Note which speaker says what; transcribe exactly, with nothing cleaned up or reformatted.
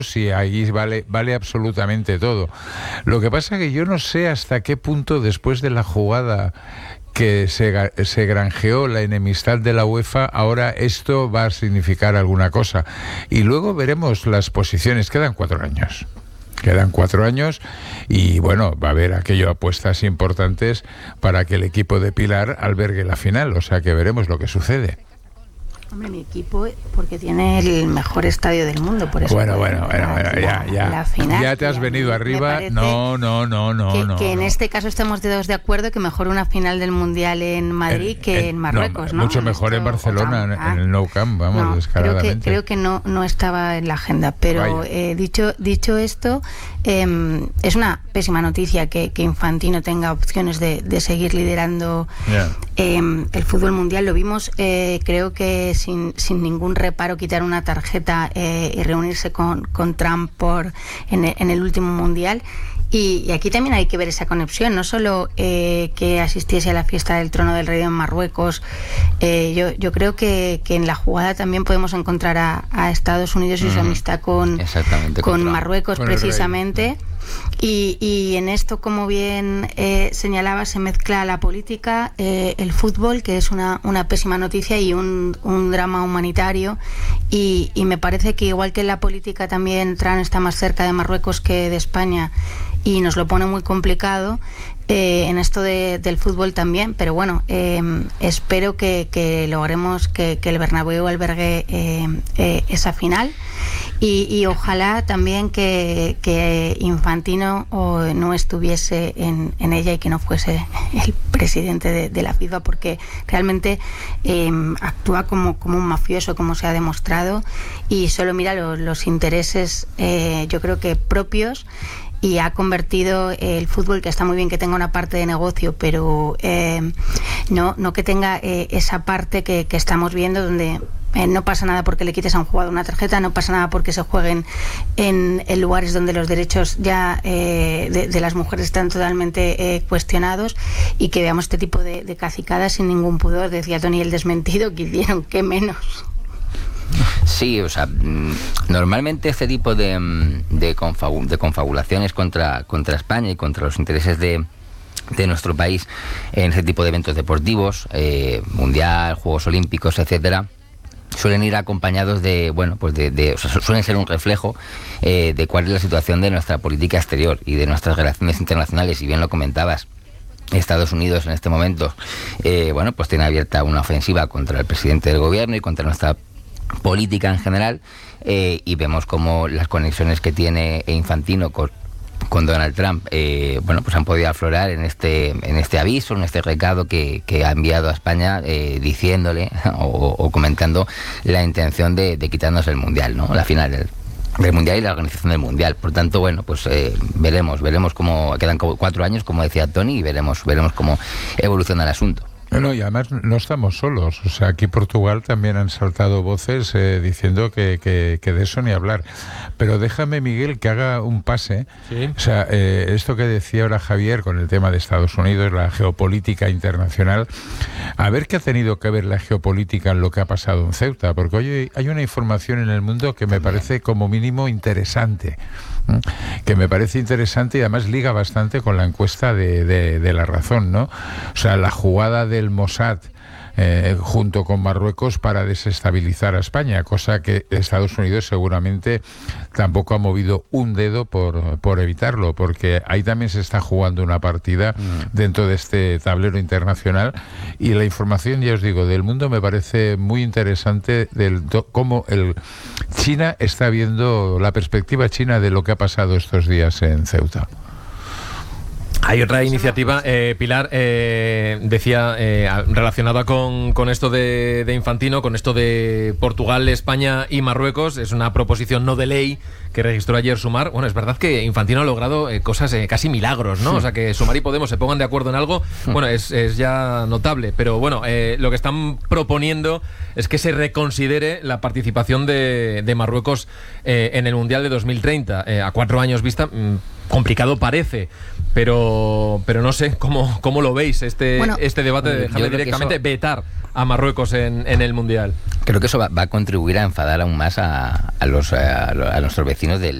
Speaker 1: sí, ahí vale, vale absolutamente todo. Lo que pasa es que yo no sé hasta qué punto, después de la jugada que se, se granjeó la enemistad de la UEFA, ahora esto va a significar alguna cosa. Y luego veremos las posiciones. Quedan cuatro años. Quedan cuatro años y bueno, va a haber aquello apuestas importantes para que el equipo de Pilar albergue la final. O sea que veremos lo que sucede.
Speaker 2: Hombre, mi equipo, porque tiene el mejor estadio del mundo, por eso.
Speaker 1: Bueno, bueno, bueno, bueno, ya, ya.
Speaker 2: La final,
Speaker 1: ya te has venido arriba. No, no, no, no,
Speaker 2: que,
Speaker 1: no.
Speaker 2: Que en
Speaker 1: no.
Speaker 2: este caso estemos todos de acuerdo que mejor una final del Mundial en Madrid en, que en, en Marruecos, ¿no?
Speaker 1: Mucho mejor en Barcelona, en, ah, en el Nou Camp, vamos,
Speaker 2: no,
Speaker 1: descaradamente.
Speaker 2: Creo que, creo que no, no estaba en la agenda, pero eh, dicho, dicho esto, eh, es una pésima noticia que, que Infantino tenga opciones de, de seguir liderando yeah. eh, el fútbol mundial. Lo vimos, eh, creo que sin, sin ningún reparo, quitar una tarjeta eh, y reunirse con, con Trump por, en, el, en el último mundial. Y, y aquí también hay que ver esa conexión, no solo eh, que asistiese a la fiesta del trono del rey en Marruecos. Eh, yo, yo creo que, que en la jugada también podemos encontrar a, a Estados Unidos y mm, su amistad con, con Marruecos, con precisamente. Y, y en esto, como bien eh, señalaba, se mezcla la política, eh, el fútbol, que es una, una pésima noticia, y un, un drama humanitario. Y, y me parece que igual que en la política también Trump está más cerca de Marruecos que de España y nos lo pone muy complicado. Eh, en esto de, del fútbol también, pero bueno, eh, espero que, que logremos que, que el Bernabéu albergue eh, eh, esa final y, y ojalá también que, que Infantino o, no estuviese en, en ella y que no fuese el presidente de, de la FIFA, porque realmente eh, actúa como, como un mafioso, como se ha demostrado, y solo mira los, los intereses, eh, yo creo que propios, y ha convertido el fútbol, que está muy bien que tenga una parte de negocio, pero eh, no, no que tenga eh, esa parte que, que estamos viendo, donde eh, no pasa nada porque le quites a un jugador una tarjeta, no pasa nada porque se jueguen en, en lugares donde los derechos ya eh, de, de las mujeres están totalmente eh, cuestionados, y que veamos este tipo de, de cacicadas sin ningún pudor. Decía Tony el desmentido que hicieron, qué menos.
Speaker 3: Sí, o sea, normalmente este tipo de, de, confabu- de confabulaciones contra, contra España y contra los intereses de, de nuestro país en este tipo de eventos deportivos, eh, mundial, Juegos Olímpicos, etcétera, suelen ir acompañados de, bueno, pues de, de o sea, suelen ser un reflejo eh, de cuál es la situación de nuestra política exterior y de nuestras relaciones internacionales. Y bien lo comentabas, Estados Unidos en este momento, eh, bueno, pues tiene abierta una ofensiva contra el presidente del gobierno y contra nuestra política en general, eh, y vemos como las conexiones que tiene Infantino con, con Donald Trump, eh, bueno, pues han podido aflorar en este en este aviso, en este recado que, que ha enviado a España, eh, diciéndole o, o comentando la intención de, de quitarnos el mundial, ¿no? La final del, del mundial y la organización del mundial. Por tanto, bueno, pues eh, veremos, veremos cómo quedan cuatro años, como decía Tony, y veremos, veremos cómo evoluciona el asunto.
Speaker 1: Bueno, y además no estamos solos. O sea, aquí Portugal también han saltado voces eh, diciendo que, que, que de eso ni hablar. Pero déjame, Miguel, que haga un pase. ¿Sí? O sea, eh, esto que decía ahora Javier con el tema de Estados Unidos, la geopolítica internacional, a ver qué ha tenido que ver la geopolítica en lo que ha pasado en Ceuta, porque hoy hay una información en el mundo que me parece como mínimo interesante. que me parece interesante y además liga bastante con la encuesta de, de, de La Razón, ¿no? O sea, la jugada del Mossad eh, junto con Marruecos para desestabilizar a España, cosa que Estados Unidos seguramente tampoco ha movido un dedo por, por evitarlo, porque ahí también se está jugando una partida mm. dentro de este tablero internacional, y la información, ya os digo, del mundo me parece muy interesante, del do, cómo el China está viendo la perspectiva china de lo que ha pasado estos días en Ceuta.
Speaker 4: Hay otra iniciativa, eh, Pilar, eh, decía, eh, relacionada con, con esto de, de Infantino, con esto de Portugal, España y Marruecos. Es una proposición no de ley que registró ayer Sumar. Bueno, es verdad que Infantino ha logrado eh, cosas, eh, casi milagros, ¿no? Sí. O sea, que Sumar y Podemos se pongan de acuerdo en algo, bueno, es, es ya notable. Pero bueno, eh, lo que están proponiendo es que se reconsidere la participación de, de Marruecos eh, en el Mundial de dos mil treinta. Eh, a cuatro años vista... Mm, complicado parece, pero pero no sé cómo, cómo lo veis este, bueno, este debate de dejarle directamente eso, vetar a Marruecos en, en el Mundial.
Speaker 3: Creo que eso va, va a contribuir a enfadar aún más a, a, los, a, a nuestros vecinos del